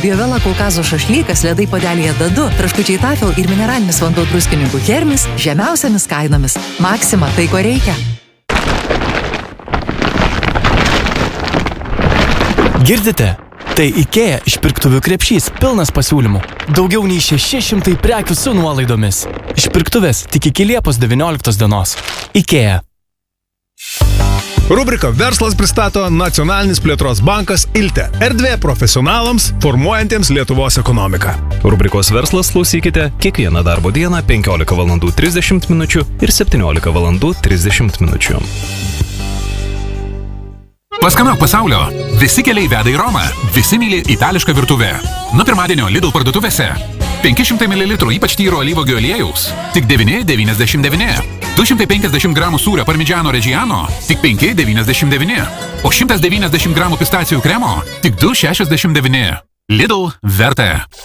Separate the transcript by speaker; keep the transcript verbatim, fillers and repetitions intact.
Speaker 1: Biovela Kaukazo šašlykas ledai puodelyje Dadu, traškučiai Tafel ir mineralinis vanduo druskininkų Hermis žemiausiamis kainomis. Maxima, tai ko reikia.
Speaker 2: Girdite? Tai IKEA išpirktuvių krepšys pilnas pasiūlymų. Daugiau nei šeši šimtai prekių su nuolaidomis. Išpirktuvės tik iki Liepos devynioliktos dienos. IKEA.
Speaker 3: Rubrika Verslas pristato Nacionalinis plėtros bankas Ilte. Erdvė profesionalams, formuojantiems Lietuvos ekonomiką.
Speaker 4: Rubrikos Verslas klausykite kiekvieną darbo dieną penkiolika valandų trisdešimt minučių ir septyniolika valandų trisdešimt minučių.
Speaker 5: Paskanauk pasaulio. Visi keliai veda į Romą. Visi myli itališką virtuvę. Nuo pirmadienio Lidl parduotuvėse. penki šimtai mililitrų ypač tyro alyvuogių aliejaus. Tik devyni devyniasdešimt devyni. du šimtai penkiasdešimt gramų sūrio Parmigiano Reggiano. Tik penki devyniasdešimt devyni. O šimtas devyniasdešimt gramų pistacijų kremo. Tik du šešiasdešimt devyni. Lidl verta.